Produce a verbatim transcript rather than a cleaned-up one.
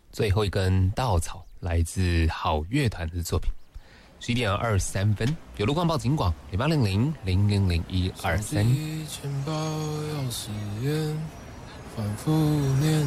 最后一根稻草来自好乐团的作品。十一点二十三分，有路况报警广零八零零零零零一二三。 钱包钥匙烟反复念